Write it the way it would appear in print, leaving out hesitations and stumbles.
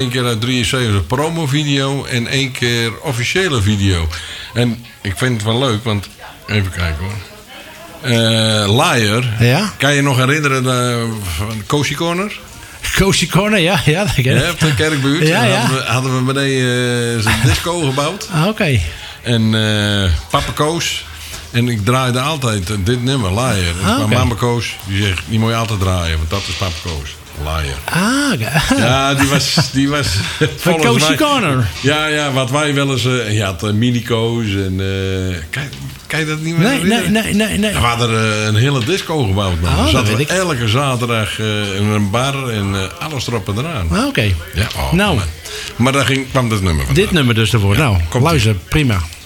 1 keer uit 73 promo-video en 1 keer officiële video. En ik vind het wel leuk, want... Even kijken hoor. Liar. Ja? Kan je nog herinneren van Cozy Corner? Cozy Corner, ja, dat ken ik. Ja, op de kerkbuurt. Ja. Hadden we beneden zijn disco gebouwd. Oké. En papa Koos. En ik draaide altijd dit nummer, Liar. En mama Koos, die zegt, die moet je altijd draaien, want dat is papa Koos. Liar. Ja, die was van Cozy Corner. Ja, wat wij wel eens... je had mini-Koos en... kan je dat niet meer herinneren? Nee. We hadden een hele disco gebouwd. Man. We zaten elke zaterdag in een bar en alles erop en eraan. Oké. Ja, nou. Maar daar kwam dit nummer van. Dit nummer dus ervoor. Ja, nou, luister, prima.